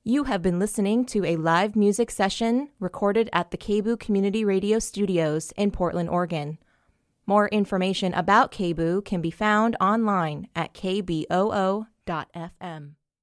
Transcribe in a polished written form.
You have been listening to a live music session recorded at the KBOO Community Radio Studios in Portland, Oregon. More information about KBOO can be found online at kboo.fm.